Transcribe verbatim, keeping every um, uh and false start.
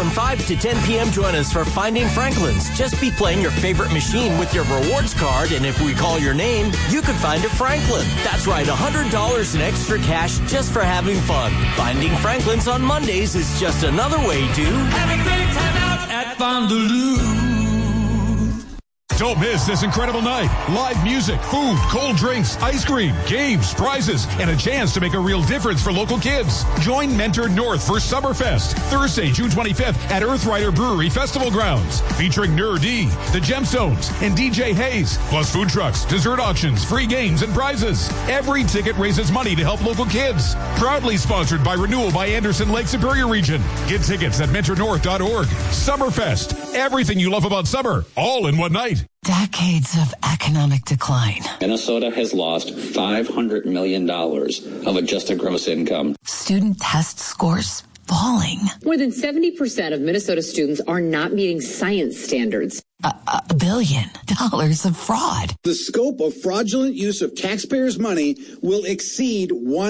From five to ten p.m., join us for Finding Franklin's. Just be playing your favorite machine with your rewards card, and if we call your name, you could find a Franklin. That's right, one hundred dollars in extra cash just for having fun. Finding Franklin's on Mondays is just another way to have a great time out at Fondaloo. Don't miss this incredible night. Live music, food, cold drinks, ice cream, games, prizes, and a chance to make a real difference for local kids. Join Mentor North for Summerfest, Thursday, June twenty-fifth at Earthrider Brewery Festival Grounds, featuring Nerd D, The Gemstones, and D J Hayes, plus food trucks, dessert auctions, free games, and prizes. Every ticket raises money to help local kids. Proudly sponsored by Renewal by Anderson Lake Superior Region. Get tickets at mentor north dot org. Summerfest, everything you love about summer, all in one night. Decades of economic decline. Minnesota has lost five hundred million dollars of adjusted gross income. Student test scores falling. More than seventy percent of Minnesota students are not meeting science standards. A, a billion dollars of fraud. The scope of fraudulent use of taxpayers' money will exceed one